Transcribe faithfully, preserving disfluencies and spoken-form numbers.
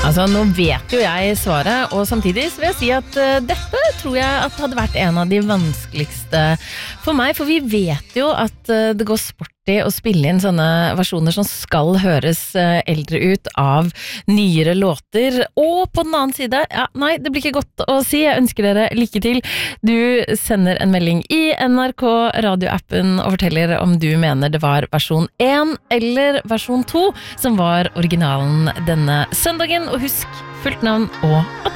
Altså, nå vet jo jeg svaret, og samtidig så vil jeg si at uh, dette tror jeg at hadde vært en av de vanskeligste for meg, for vi vet jo at uh, det går sport i å spille inn sånne versjoner som skal høres uh, eldre ut av nyere låter, og på den annen side, ja, nei, det blir ikke godt å si, jeg ønsker dere lykke til. Du sender en melding i N R K radioappen og forteller om du mener det var versjon én eller versjon to som var originalen denne søndagen. Og husk fullt navn og adresse.